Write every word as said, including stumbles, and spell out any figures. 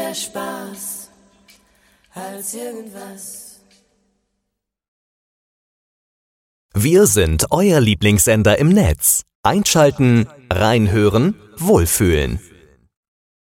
mehr Spaß als irgendwas. Wir sind euer Lieblingssender im Netz. Einschalten, reinhören, wohlfühlen.